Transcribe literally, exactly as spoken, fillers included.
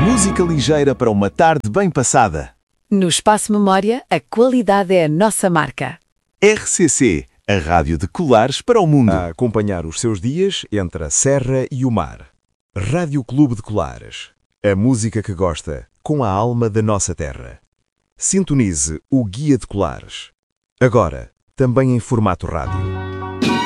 Música ligeira para uma tarde bem passada. No Espaço Memória, a qualidade é a nossa marca. R C C, a rádio de Colares para o mundo. A acompanhar os seus dias entre a serra e o mar. Rádio Clube de Colares. A música que gosta, com a alma da nossa terra. Sintonize o Guia de Colares. Agora, também em formato rádio.